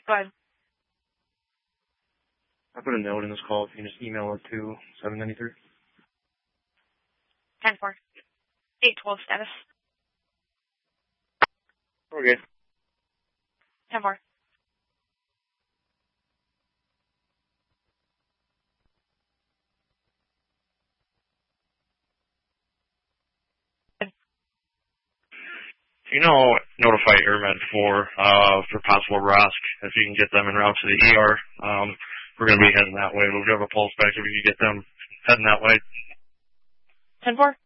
Go ahead. I put a note in this call. If you can just email it to 793. 10-4. 812 status. Okay. 10-4. Notify AirMed for possible ROSC if you can get them en route to the ER. We're going to be heading that way. We'll have a pulse back if you can get them heading that way. 10-4.